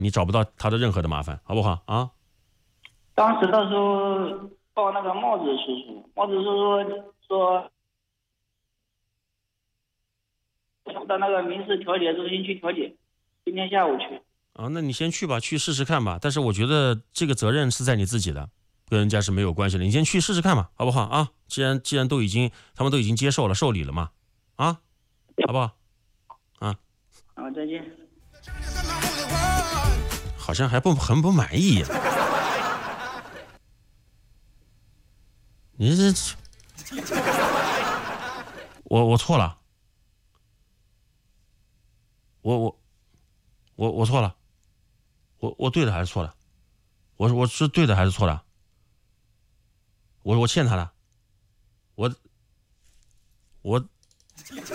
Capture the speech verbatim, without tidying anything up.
你找不到他的任何的麻烦，好不好啊？ 当时的时候报那个帽子叔叔，帽子叔叔说到那个民事调解中心去调解，今天下午去。 啊，那你先去吧，去试试看吧。但是我觉得这个责任是在你自己的，跟人家是没有关系的。你先去试试看吧，好不好啊？既然既然都已经他们都已经接受了受理了嘛，啊，好不好？啊， 好，再见。 好像还不很不满意呀、你这我我错了，我我我我错了，我我对的还是错的？我我是对的还是错的？我我欠他的，我我